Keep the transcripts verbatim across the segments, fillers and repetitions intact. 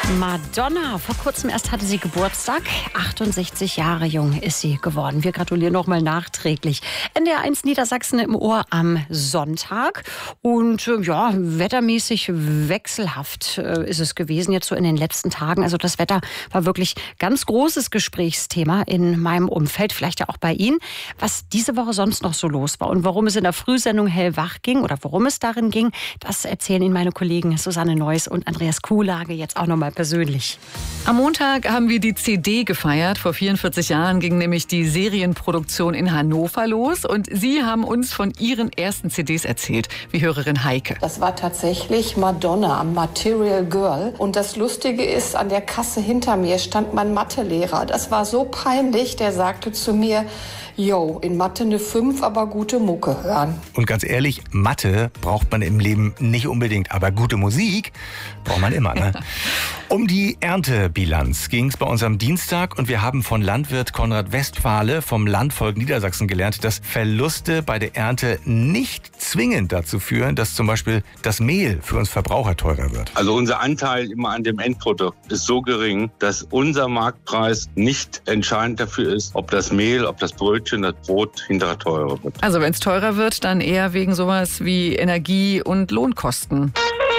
Madonna, vor kurzem erst hatte sie Geburtstag. achtundsechzig Jahre jung ist sie geworden. Wir gratulieren nochmal nachträglich. N D R eins Niedersachsen im Ohr am Sonntag. Und äh, ja, wettermäßig wechselhaft äh, ist es gewesen jetzt so in den letzten Tagen. Also das Wetter war wirklich ganz großes Gesprächsthema in meinem Umfeld, vielleicht ja auch bei Ihnen. Was diese Woche sonst noch so los war und warum es in der Frühsendung hellwach ging oder worum es darin ging, das erzählen Ihnen meine Kollegen Susanne Neuss und Andreas Kuhlage jetzt auch nochmal persönlich. Am Montag haben wir die C D gefeiert. Vor vierundvierzig Jahren ging nämlich die Serienproduktion in Hannover los. Und Sie haben uns von Ihren ersten C Ds erzählt, wie Hörerin Heike. Das war tatsächlich Madonna, Material Girl. Und das Lustige ist, an der Kasse hinter mir stand mein Mathelehrer. Das war so peinlich, der sagte zu mir: Jo, in Mathe eine fünf, aber gute Mucke hören. Und ganz ehrlich, Mathe braucht man im Leben nicht unbedingt, aber gute Musik braucht man immer, ne? Um die Erntebilanz ging es bei uns am Dienstag und wir haben von Landwirt Konrad Westphale vom Landvolk Niedersachsen gelernt, dass Verluste bei der Ernte nicht zwingend dazu führen, dass zum Beispiel das Mehl für uns Verbraucher teurer wird. Also unser Anteil immer an dem Endprodukt ist so gering, dass unser Marktpreis nicht entscheidend dafür ist, ob das Mehl, ob das Brötchen, das Brot hinterher teurer wird. Also wenn es teurer wird, dann eher wegen sowas wie Energie- und Lohnkosten.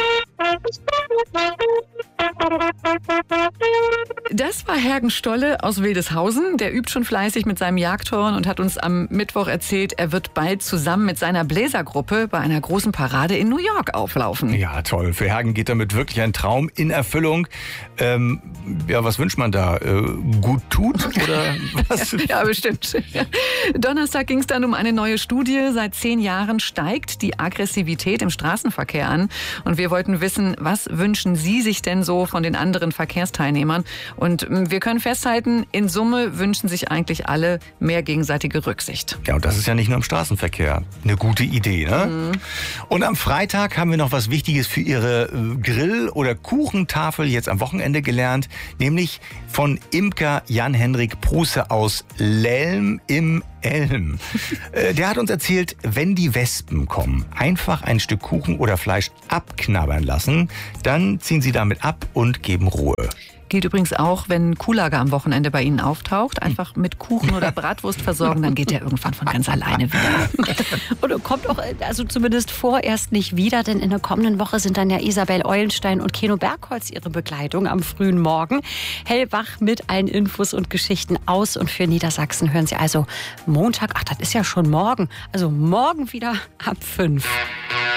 Das war Hergen Stolle aus Wildeshausen. Der übt schon fleißig mit seinem Jagdhorn und hat uns am Mittwoch erzählt, er wird bald zusammen mit seiner Bläsergruppe bei einer großen Parade in New York auflaufen. Ja, toll. Für Hergen geht damit wirklich ein Traum in Erfüllung. Ähm, ja, was wünscht man da? Äh, gut tut oder was? Ja, bestimmt. Donnerstag ging es dann um eine neue Studie. Seit zehn Jahren steigt die Aggressivität im Straßenverkehr an. Und wir wollten wissen, was wünschen Sie sich denn so von den anderen Verkehrsteilnehmern? Und wir können festhalten, in Summe wünschen sich eigentlich alle mehr gegenseitige Rücksicht. Ja, und das ist ja nicht nur im Straßenverkehr eine gute Idee, ne? Mhm. Und am Freitag haben wir noch was Wichtiges für Ihre Grill- oder Kuchentafel jetzt am Wochenende gelernt, nämlich von Imker Jan-Henrik Prusse aus Lelm im Elm. Der hat uns erzählt, wenn die Wespen kommen, einfach ein Stück Kuchen oder Fleisch abknabbern lassen, dann ziehen sie damit ab und geben Ruhe. Gilt übrigens auch, wenn Kuhlage am Wochenende bei Ihnen auftaucht. Einfach mit Kuchen oder Bratwurst versorgen, dann geht der irgendwann von ganz alleine wieder. Und kommt auch, also zumindest vorerst nicht wieder, denn in der kommenden Woche sind dann ja Isabel Eulenstein und Keno Bergholz ihre Begleitung am frühen Morgen. Hellwach mit allen Infos und Geschichten aus und für Niedersachsen hören Sie also Montag, ach, das ist ja schon morgen, also morgen wieder ab fünf.